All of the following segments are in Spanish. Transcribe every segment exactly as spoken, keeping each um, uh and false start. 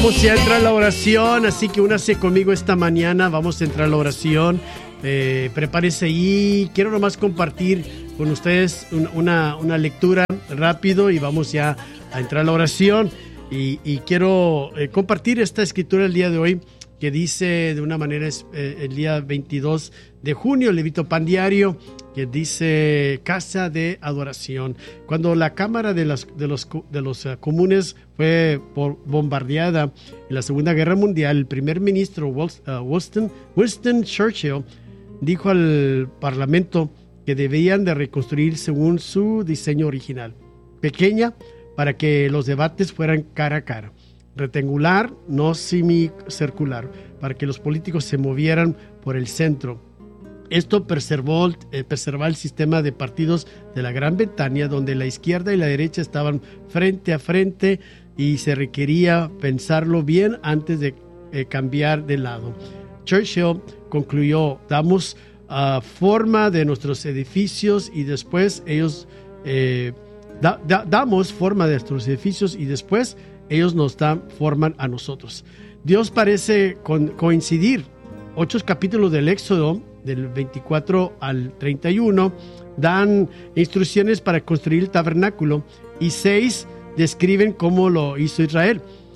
Vamos a entrar a la oración, así que únase conmigo esta mañana. Vamos a entrar a la oración. Eh, prepárese ahí. Quiero nomás compartir con ustedes una, una lectura rápido y vamos ya a entrar a la oración. Y, y quiero eh, compartir esta escritura el día de hoy que dice de una manera eh, el día veintidós de junio, Levito Pan Diario, que dice casa de adoración. Cuando la Cámara de, las, de los, de los uh, Comunes fue por, bombardeada en la Segunda Guerra Mundial, el primer ministro Winston, Winston Churchill dijo al Parlamento que debían de reconstruir según su diseño original, pequeña para que los debates fueran cara a cara, rectangular, no semicircular, para que los políticos se movieran por el centro. Esto preservó, eh, preservó el sistema de partidos de la Gran Bretaña, donde la izquierda y la derecha estaban frente a frente y se requería pensarlo bien antes de eh, cambiar de lado. Churchill concluyó: damos uh, forma de nuestros edificios y después ellos eh, da, da, damos forma de nuestros edificios y después ellos nos dan forma a nosotros. Dios parece con, coincidir. Ocho capítulos del Éxodo, del veinticuatro al treinta y uno, dan instrucciones para construir el tabernáculo y seis describen cómo lo hizo Israel.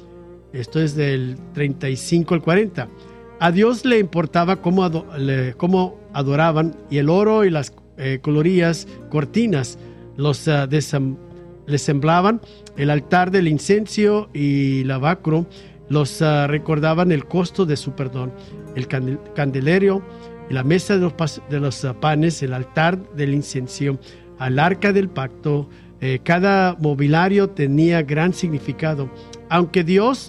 Esto es del treinta y cinco al cuarenta. A Dios le importaba cómo, ado- le, cómo adoraban, y el oro y las eh, colorías cortinas los uh, desam- les semblaban. El altar del incienso y lavacro los uh, recordaban el costo de su perdón. El candel- candelero, la mesa de los, pas- de los uh, panes, el altar del incienso, al arca del pacto. Eh, cada mobiliario tenía gran significado. Aunque Dios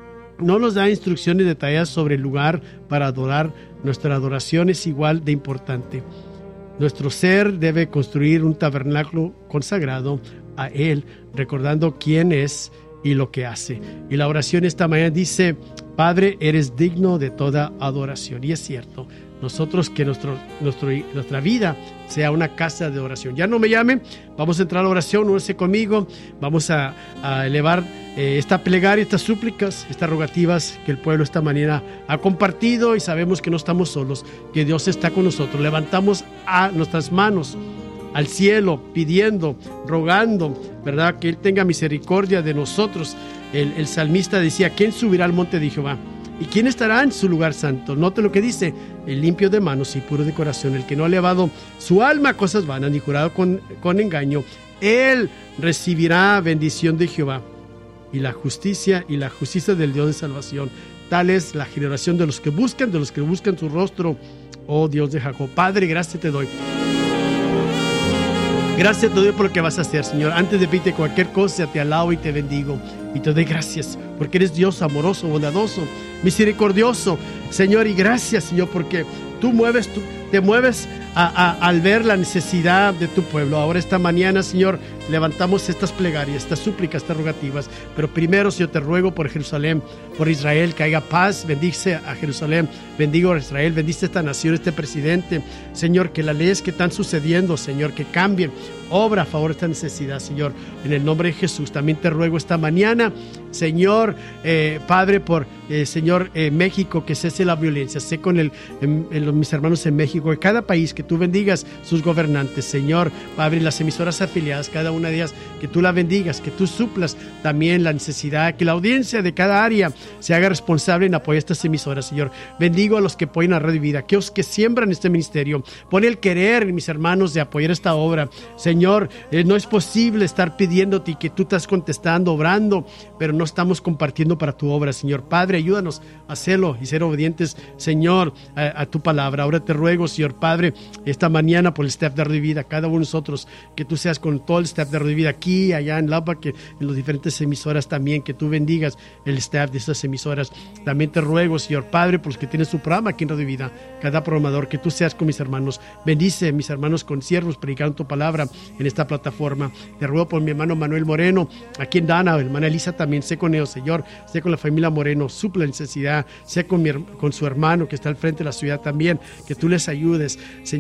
no nos da instrucciones detalladas sobre el lugar para adorar, nuestra adoración es igual de importante. Nuestro ser debe construir un tabernáculo consagrado a Él, recordando quién es y lo que hace. Y la oración esta mañana dice: Padre, eres digno de toda adoración. Y es cierto, nosotros que nuestro, nuestro, nuestra vida sea una casa de oración. Ya no me llamen, vamos a entrar a la oración, únese conmigo, vamos a, a elevar eh, esta plegaria, estas súplicas, estas rogativas que el pueblo esta mañana ha compartido, y sabemos que no estamos solos, que Dios está con nosotros. Levantamos a nuestras manos al cielo, pidiendo, rogando, ¿verdad?, que Él tenga misericordia de nosotros. El, el salmista decía: ¿quién subirá al monte de Jehová? ¿Y quién estará en su lugar santo? Note lo que dice: el limpio de manos y puro de corazón, el que no ha elevado su alma a cosas vanas ni jurado con, con engaño, él recibirá bendición de Jehová y la justicia y la justicia del Dios de salvación. Tal es la generación de los que buscan, de los que buscan su rostro, oh Dios de Jacob. Padre, gracias te doy. Gracias te doy por lo que vas a hacer, Señor. Antes de pedirte cualquier cosa, te alabo y te bendigo. Y te doy gracias porque eres Dios amoroso, bondadoso, misericordioso, Señor. Y gracias, Señor, porque tú mueves, tú te mueves a, a, al ver la necesidad de tu pueblo. Ahora esta mañana, Señor, levantamos estas plegarias, estas súplicas, estas rogativas. Pero primero, Señor, te ruego por Jerusalén, por Israel, que haya paz. Bendice a Jerusalén, bendigo a Israel, bendice a esta nación, este presidente. Señor, que las leyes que están sucediendo, Señor, que cambien. Obra a favor de esta necesidad, Señor, en el nombre de Jesús. También te ruego esta mañana, Señor, eh, Padre, por eh, Señor, eh, México, que cese la violencia. Sé con el, en, en los, mis hermanos en México, en cada país, que tú bendigas sus gobernantes, Señor, Padre, las emisoras afiliadas, cada una de ellas, que tú la bendigas, que tú suplas también la necesidad, que la audiencia de cada área se haga responsable en apoyar estas emisoras, Señor. Bendigo a los que apoyan a Radio Vida, aquellos que siembran este ministerio. Pon el querer, mis hermanos, de apoyar esta obra, Señor. Señor, eh, no es posible estar pidiéndote y que tú estás contestando, obrando, pero no estamos compartiendo para tu obra, Señor. Padre, ayúdanos a hacerlo y ser obedientes, Señor, a, a tu palabra. Ahora te ruego, Señor Padre, esta mañana por el staff de Radio Vida, cada uno de nosotros, que tú seas con todo el staff de Radio Vida aquí, allá en Lapa, que en las diferentes emisoras también, que tú bendigas el staff de estas emisoras. También te ruego, Señor Padre, por los que tienen su programa aquí en Radio Vida, cada programador, que tú seas con mis hermanos. Bendice mis hermanos con siervos predicando tu palabra en esta plataforma. Te ruego por mi hermano Manuel Moreno, aquí en Dana, hermana Elisa también, sé con ellos, Señor, sé con la familia Moreno, suple la necesidad, sé con, mi, con su hermano que está al frente de la ciudad también, que tú les ayudes, Señor.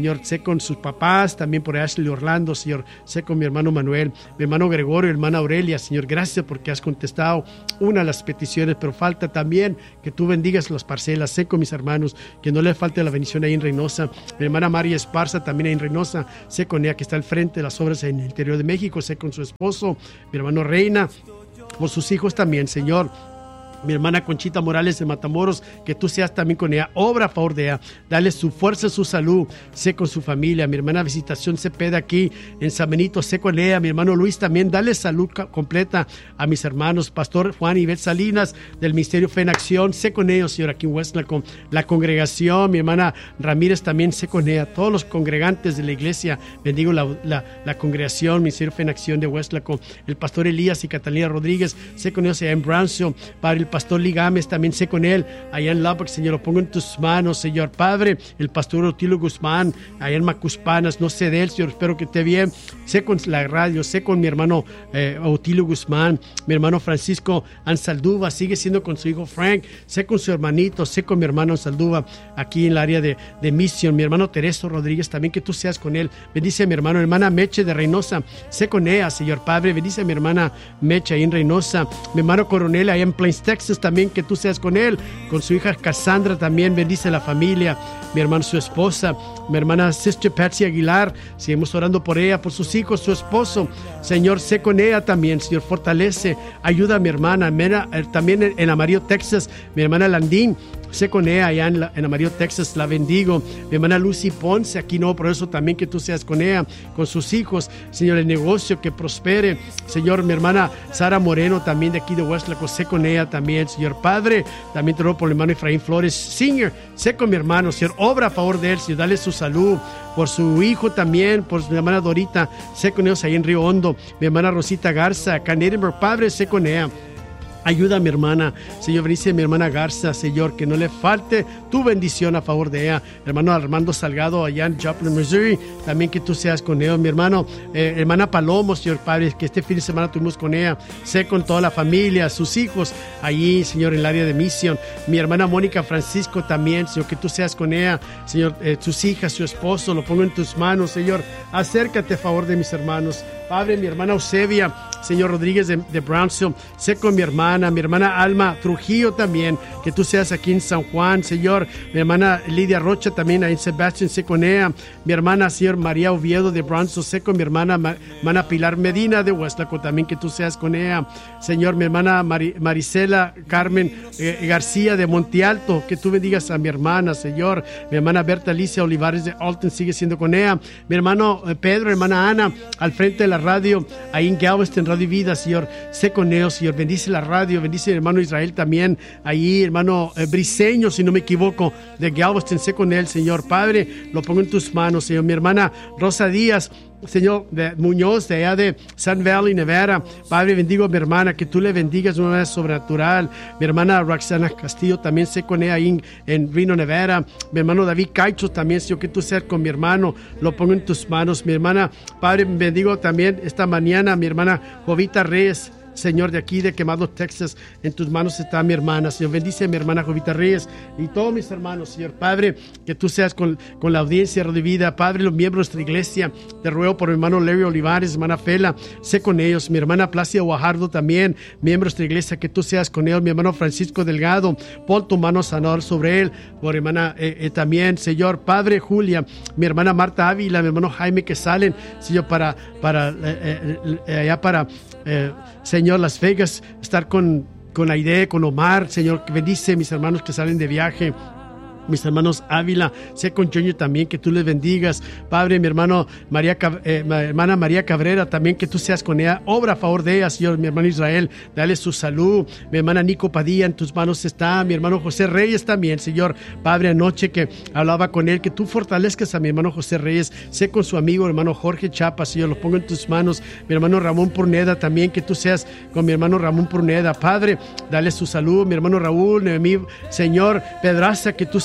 Señor, sé con sus papás, también por Ashley Orlando, Señor, sé con mi hermano Manuel, mi hermano Gregorio, hermana Aurelia, Señor, gracias porque has contestado una de las peticiones, pero falta también que tú bendigas las parcelas, sé con mis hermanos, que no le falte la bendición ahí en Reynosa, mi hermana María Esparza, también ahí en Reynosa, sé con ella que está al frente de las obras en el interior de México, sé con su esposo, mi hermano Reina, por sus hijos también, Señor. Mi hermana Conchita Morales de Matamoros, que tú seas también con ella, obra a favor de ella, dale su fuerza, su salud, sé con su familia. Mi hermana Visitación Cepeda aquí en San Benito, sé con ella. Mi hermano Luis también, dale salud completa a mis hermanos, Pastor Juan y Beth Salinas del Ministerio Fe en Acción, sé con ellos, Señor, aquí en Westlaco, con la congregación. Mi hermana Ramírez también, sé con ella, todos los congregantes de la iglesia, bendigo la, la, la congregación, Ministerio Fe en Acción de Westlaco, el Pastor Elías y Catalina Rodríguez, sé con ellos allá en Brownsville, para el Pastor Ligames, también sé con él, allá en Lubbock, Señor, lo pongo en tus manos, Señor Padre, el Pastor Otilio Guzmán, allá en Macuspanas, no sé de él, Señor, espero que esté bien, sé con la radio, sé con mi hermano eh, Otilio Guzmán, mi hermano Francisco Ansalduba, sigue siendo con su hijo Frank, sé con su hermanito, sé con mi hermano Ansalduba, aquí en el área de, de Mission, mi hermano Tereso Rodríguez, también que tú seas con él, bendice a mi hermano, hermana Meche de Reynosa, sé con ella, Señor Padre, bendice a mi hermana Meche ahí en Reynosa, mi hermano Coronel allá en Plains, Texas, también que tú seas con él, con su hija Cassandra también, bendice a la familia, mi hermano, su esposa, mi hermana Sister Patsy Aguilar, seguimos orando por ella, por sus hijos, su esposo, Señor, sé con ella también, Señor, fortalece, ayuda a mi hermana, mira, también en, en Amarillo, Texas, mi hermana Landín, sé con ella allá en, la, en Amarillo, Texas, la bendigo. Mi hermana Lucy Ponce, aquí no, por eso también que tú seas con ella, con sus hijos, Señor, el negocio que prospere. Señor, mi hermana Sara Moreno, también de aquí de Westlaco, sé con ella también, Señor Padre. También te ruego por mi hermano Efraín Flores Senior, sé con mi hermano, Señor, obra a favor de él, Señor, dale su salud. Por su hijo también, por mi hermana Dorita, sé con ellos ahí en Río Hondo. Mi hermana Rosita Garza, acá en Edinburgh, Padre, sé con ella. Ayuda a mi hermana, Señor, bendice a mi hermana Garza, Señor, que no le falte tu bendición a favor de ella. Hermano Armando Salgado, allá en Joplin, Missouri, también que tú seas con ellos. Mi hermano, eh, hermana Palomo, Señor Padre, que este fin de semana tuvimos con ella. Sé con toda la familia, sus hijos, allí, Señor, en el área de misión. Mi hermana Mónica Francisco también, Señor, que tú seas con ella. Señor, eh, sus hijas, su esposo, lo pongo en tus manos, Señor. Acércate a favor de mis hermanos. Padre, mi hermana Eusebia, Señor Rodríguez de, de Brownsville, sé con mi hermana, mi hermana Alma Trujillo también, que tú seas aquí en San Juan, Señor, mi hermana Lidia Rocha también ahí en Sebastián, sé con ella, mi hermana, Señor, María Oviedo de Brownsville, sé con mi hermana, Ma, hermana Pilar Medina de Westlaco, también que tú seas con ella, Señor, mi hermana Mari, Marisela Carmen eh, García de Monte Alto, que tú bendigas a mi hermana, Señor, mi hermana Berta Alicia Olivares de Alton, sigue siendo con ella, mi hermano eh, Pedro, hermana Ana, al frente de la radio, ahí en Galveston, Radio Vida, Señor, sé con ellos, Señor, bendice la radio, bendice el hermano Israel también, ahí, hermano eh, Briseño, si no me equivoco, de Galveston, sé con él, Señor, Padre, lo pongo en tus manos, Señor, mi hermana Rosa Díaz, Señor, de Muñoz, de allá de Sun Valley, Nevada, Padre, bendigo a mi hermana, que tú le bendigas de una manera sobrenatural, mi hermana Roxana Castillo, también sé con ella ahí en, en Reno, Nevada, mi hermano David Caicho, también, Señor, que tú seas con mi hermano, lo pongo en tus manos, mi hermana, Padre, bendigo también esta mañana, mi hermana Jovita Reyes, Señor, de aquí de Quemado, Texas, en tus manos está mi hermana, Señor, bendice a mi hermana Jovita Reyes y todos mis hermanos, Señor, Padre, que tú seas con, con la audiencia de vida, Padre, los miembros de nuestra iglesia, te ruego por mi hermano Larry Olivares, hermana Fela, sé con ellos, mi hermana Plácida Guajardo también, miembros de nuestra iglesia, que tú seas con ellos, mi hermano Francisco Delgado, pon tu mano sanador sobre él, por hermana eh, eh, también, Señor, Padre Julia, mi hermana Marta Ávila, mi hermano Jaime, que salen, Señor, para, para, eh, eh, eh, allá para, eh, Señor, Las Vegas, estar con, con Aide, con Omar, Señor, que bendice a mis hermanos que salen de viaje. Mis hermanos Ávila, sé con Junior también, que tú les bendigas, Padre, mi hermano María, eh, mi hermana María Cabrera, también que tú seas con ella, obra a favor de ella, Señor, mi hermano Israel, dale su salud, mi hermana Nico Padilla, en tus manos está, mi hermano José Reyes también, Señor, Padre, anoche que hablaba con él, que tú fortalezcas a mi hermano José Reyes, sé con su amigo, hermano Jorge Chapa, Señor, lo pongo en tus manos, mi hermano Ramón Purneda también, que tú seas con mi hermano Ramón Purneda, Padre, dale su salud, mi hermano Raúl, mi Señor, Pedraza, que tú seas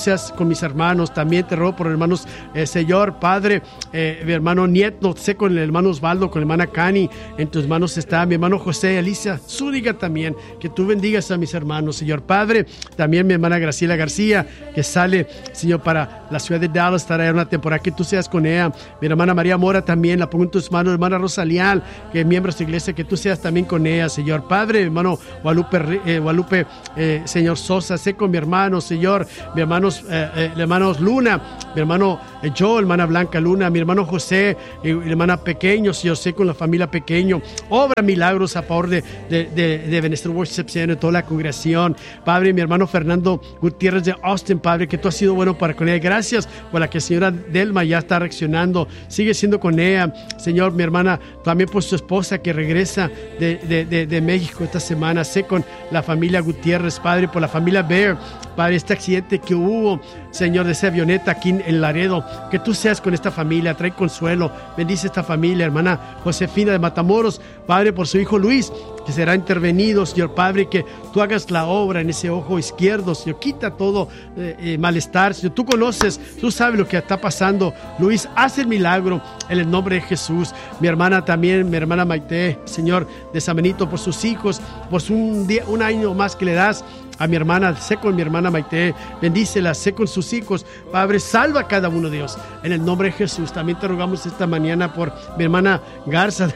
seas con mis hermanos. También te ruego por hermanos, eh, Señor, Padre, eh, mi hermano Nieto, sé con el hermano Osvaldo, con la hermana Cani, en tus manos está mi hermano José, Alicia Zúñiga también, que tú bendigas a mis hermanos, Señor Padre. También mi hermana Graciela García, que sale, Señor, para la ciudad de Dallas, estará en una temporada, que tú seas con ella. Mi hermana María Mora también, la pongo en tus manos. Hermana Rosalial, que es miembro de tu iglesia, que tú seas también con ella, Señor Padre. Mi hermano Guadalupe, eh, Guadalupe eh, Señor Sosa, sé con mi hermano, Señor, mi hermanos, eh, eh, hermanos Luna, mi hermano eh, Joe, hermana Blanca Luna, mi hermano José, eh, hermana Pequeño, Señor, sé con la familia Pequeño. Obra milagros a favor de, de, de, de Benester Worship Center, toda la congregación. Padre, mi hermano Fernando Gutiérrez de Austin, Padre, que tú has sido bueno para con ella. Gracias por la que señora Delma ya está reaccionando. Sigue siendo con ella, Señor, mi hermana, también por su esposa que regresa de, de, de, de México esta semana. Sé con la familia Gutiérrez, Padre, por la familia Bear, Padre, este accidente que hubo, Señor, de esa avioneta aquí en Laredo, que tú seas con esta familia, trae consuelo, bendice esta familia, hermana Josefina de Matamoros, Padre, por su hijo Luis, que será intervenido, Señor Padre, que tú hagas la obra en ese ojo izquierdo, Señor, quita todo eh, eh, malestar, Señor, tú conoces, tú sabes lo que está pasando, Luis, haz el milagro en el nombre de Jesús. Mi hermana también, mi hermana Maite, Señor, de San Benito, por sus hijos, por su un, día, un año más que le das a mi hermana, sé con mi hermana Maite, bendícela, sé con sus hijos, Padre, salva a cada uno de ellos, en el nombre de Jesús. También te rogamos esta mañana por mi hermana Garza,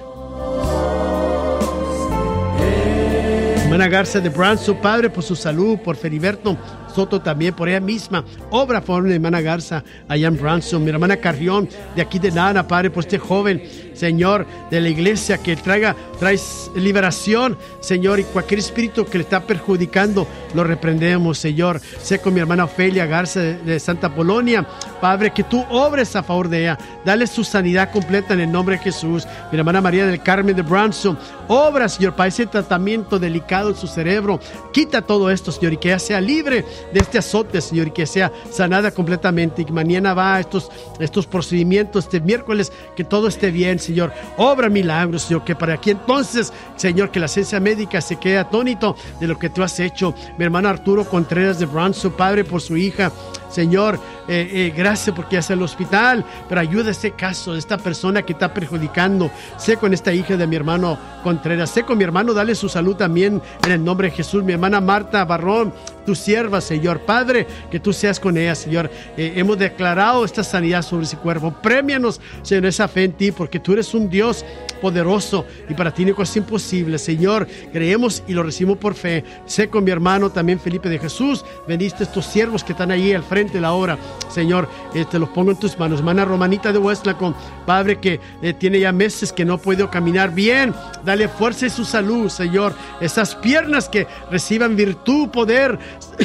hermana Garza de Branson, Padre, por su salud, por Feriberto Soto también, por ella misma, obra a favor de mi hermana Garza, allá en Branson, mi hermana Carrión, de aquí de Nana, Padre, por este joven, Señor, de la iglesia, que traiga, traes liberación, Señor, y cualquier espíritu que le está perjudicando, lo reprendemos, Señor. Sé con mi hermana Ofelia Garza de, de Santa Polonia, Padre, que tú obres a favor de ella, dale su sanidad completa en el nombre de Jesús. Mi hermana María del Carmen de Branson, obra, Señor, para ese tratamiento delicado en su cerebro, quita todo esto, Señor, y que ella sea libre de este azote, Señor, y que sea sanada completamente, y que mañana va a estos, estos procedimientos, este miércoles, que todo esté bien, Señor. Obra milagros, Señor, que para aquí entonces, Señor, que la ciencia médica se quede atónito de lo que tú has hecho. Mi hermano Arturo Contreras de Branson, Padre, por su hija, Señor, eh, eh, gracias porque es el hospital, pero ayuda a este caso de esta persona que está perjudicando. Sé con esta hija de mi hermano Contreras, sé con mi hermano, dale su salud también en el nombre de Jesús. Mi hermana Marta Barrón, tu sierva, Señor, Padre, que tú seas con ella, Señor. Eh, hemos declarado esta sanidad sobre ese cuerpo. Prémianos, Señor, esa fe en ti, porque tú eres un Dios poderoso y para ti no es imposible, Señor. Creemos y lo recibimos por fe. Sé con mi hermano también Felipe de Jesús, bendice estos siervos que están ahí al frente de la obra, Señor, eh, te los pongo en tus manos. Hermana Romanita de Westlacon, Padre, que eh, tiene ya meses que no puede caminar bien, dale fuerza y su salud, Señor. Esas piernas que reciban virtud, poder,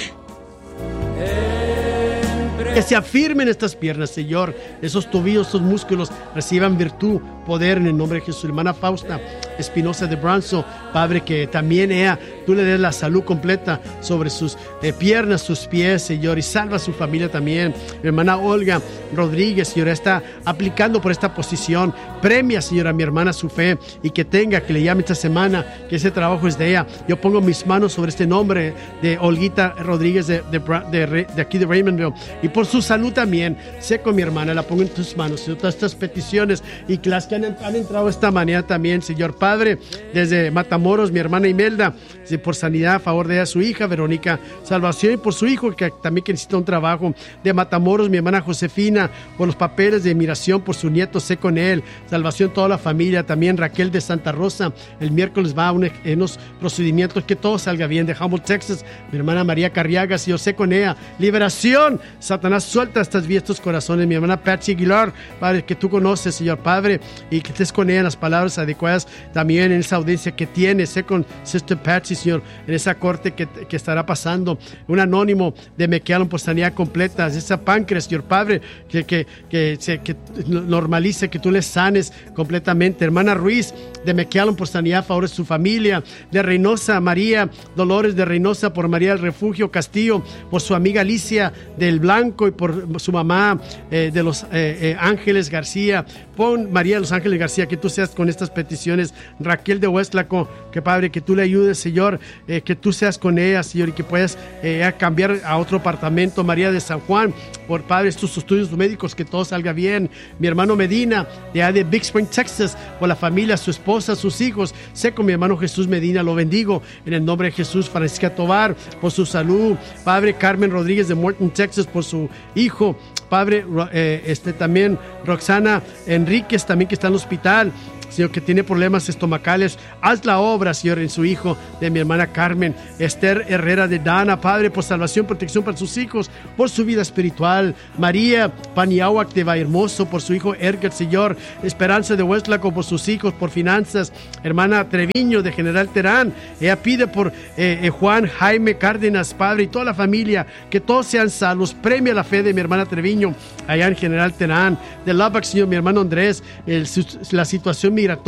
que se afirmen estas piernas, Señor. Esos tobillos, esos músculos reciban virtud, poder en el nombre de Jesús. Hermana Fausta Espinosa de Branson, Padre, que también ella, tú le des la salud completa sobre sus eh, piernas, sus pies, Señor, y salva a su familia también. Mi hermana Olga Rodríguez, Señor, está aplicando por esta posición. Premia, Señor, a mi hermana su fe, y que tenga, que le llame esta semana, que ese trabajo es de ella. Yo pongo mis manos sobre este nombre de Olguita Rodríguez de, de, de, de aquí de Raymondville, y por su salud también. Sé con mi hermana, la pongo en tus manos, Señor, todas estas peticiones y las que han, han entrado esta mañana también, Señor Padre, desde Matamoros, mi hermana Imelda, por sanidad a favor de ella, su hija Verónica, salvación, y por su hijo que también que necesita un trabajo. De Matamoros, mi hermana Josefina, por los papeles de inmigración, por su nieto, sé con él, salvación toda la familia. También Raquel de Santa Rosa, el miércoles va a un, en unos procedimientos, que todo salga bien. De Humboldt, Texas, mi hermana María Carriaga, si yo sé con ella, liberación. Satanás, suelta estas vidas, estos corazones. Mi hermana Patsy Aguilar, Padre, que tú conoces, Señor Padre, y que estés con ella en las palabras adecuadas también en esa audiencia que tiene. Sé con Sister Patsy, Señor, en esa corte que, que estará pasando. Un anónimo de McAllen por sanidad completa, esa páncreas, Señor Padre, que, que, que, se, que normalice, que tú le sanes completamente. Hermana Ruiz de McAllen por sanidad a favor de su familia. De Reynosa, María Dolores de Reynosa, por María del Refugio Castillo, por su amiga Alicia del Blanco, y por su mamá eh, de los eh, eh, Ángeles García. Pon, María de los Ángeles García, que tú seas con estas peticiones Raquel de Huestlaco, que Padre, que tú le ayudes, Señor, eh, que tú seas con ella, Señor, y que puedas eh, cambiar a otro apartamento. María de San Juan, por Padre, estos estudios médicos, que todo salga bien. Mi hermano Medina, de allá de Big Spring, Texas, por la familia, su esposa, sus hijos. Sé con mi hermano Jesús Medina, lo bendigo en el nombre de Jesús. Francisca Tobar, por su salud. Padre, Carmen Rodríguez de Morton, Texas, por su hijo. Padre, eh, este también Roxana Enríquez, también que está en el hospital, Señor, que tiene problemas estomacales. Haz la obra, Señor, en su hijo, de mi hermana Carmen. Esther Herrera de Dana, Padre, por salvación, protección para sus hijos, por su vida espiritual. María Paniahuac de Vallehermoso, por su hijo Edgar, Señor. Esperanza de Huestlaco, por sus hijos, por finanzas. Hermana Treviño de General Terán, ella pide por eh, eh, Juan Jaime Cárdenas, Padre, y toda la familia, que todos sean salvos. Premia la fe de mi hermana Treviño allá en General Terán. De Lubbock, Señor, mi hermano Andrés, el, la situación migratoria